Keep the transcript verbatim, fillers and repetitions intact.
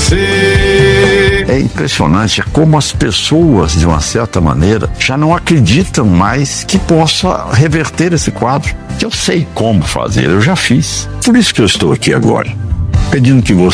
você. É impressionante como as pessoas, de uma certa maneira, já não acreditam mais que possa reverter esse quadro. Eu sei como fazer, eu já fiz. Por isso que eu estou aqui agora, pedindo que você